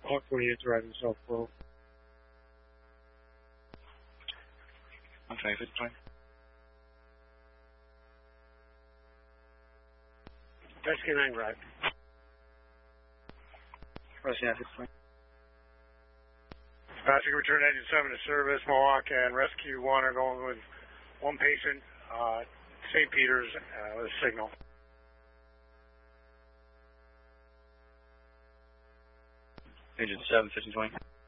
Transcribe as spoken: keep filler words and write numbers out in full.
Hawk twenty-eight driving South Row. one twenty, fifty twenty. Rescue nine drive. Rescue nine, fifty twenty. Traffic return engine seven to service. Mohawk and Rescue one are going with one patient, uh, Saint Peter's, uh, with a signal. Engine seven, fifteen twenty.